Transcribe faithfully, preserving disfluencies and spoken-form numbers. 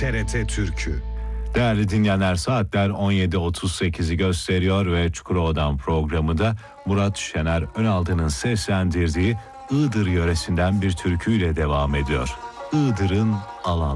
T R T Türk'ü. Değerli dinleyenler, saatler on yedi otuz sekizi gösteriyor ve Çukurova'dan programı da Murat Şener Önaltı'nın seslendirdiği Iğdır yöresinden bir türküyle devam ediyor. Iğdır'ın alan